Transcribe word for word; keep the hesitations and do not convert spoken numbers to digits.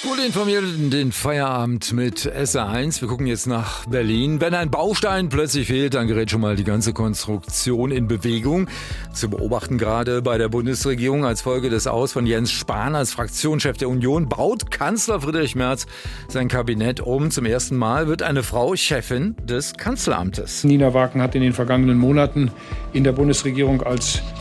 Gut informiert in den Feierabend mit S R eins. Wir gucken jetzt nach Berlin. Wenn ein Baustein plötzlich fehlt, dann gerät schon mal die ganze Konstruktion in Bewegung. Zu beobachten gerade bei der Bundesregierung als Folge des Aus von Jens Spahn als Fraktionschef der Union baut Kanzler Friedrich Merz sein Kabinett um. Zum ersten Mal wird eine Frau Chefin des Kanzleramtes. Nina Wagen hat in den vergangenen Monaten in der Bundesregierung als